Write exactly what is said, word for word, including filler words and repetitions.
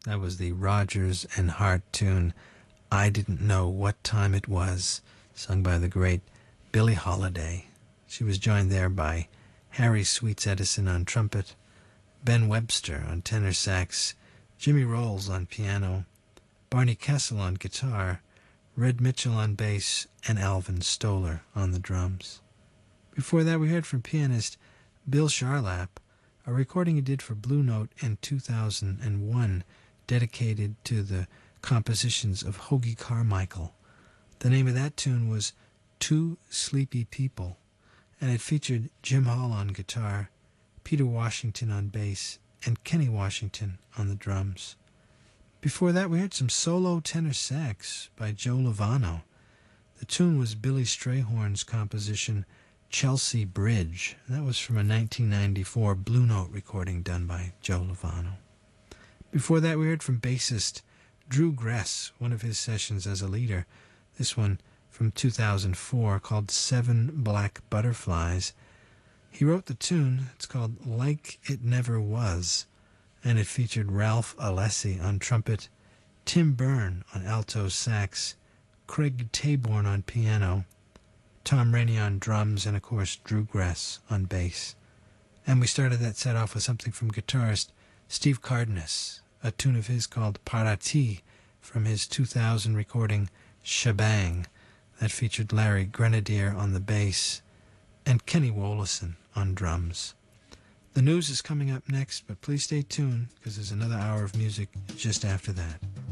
That was the Rodgers and Hart tune, I Didn't Know What Time It Was, sung by the great Billie Holiday. She was joined there by Harry Sweets Edison on trumpet, Ben Webster on tenor sax, Jimmy Rolls on piano, Barney Kessel on guitar, Red Mitchell on bass, and Alvin Stoller on the drums. Before that, we heard from pianist Bill Charlap, a recording he did for Blue Note in two thousand one, dedicated to the compositions of Hoagy Carmichael. The name of that tune was Two Sleepy People, and it featured Jim Hall on guitar, Peter Washington on bass, and Kenny Washington on the drums. Before that, we heard some solo tenor sax by Joe Lovano. The tune was Billy Strayhorn's composition, Chelsea Bridge. That was from a nineteen ninety-four Blue Note recording done by Joe Lovano. Before that, we heard from bassist Drew Gress, one of his sessions as a leader. This one from two thousand four, called Seven Black Butterflies. He wrote the tune. It's called Like It Never Was, and it featured Ralph Alessi on trumpet, Tim Byrne on alto sax, Craig Taborn on piano, Tom Rainey on drums, and of course Drew Gress on bass. And we started that set off with something from guitarist Steve Cardenas, a tune of his called Parati from his two thousand recording Shebang, that featured Larry Grenadier on the bass and Kenny Wollesen on drums. The news is coming up next, but please stay tuned because there's another hour of music just after that.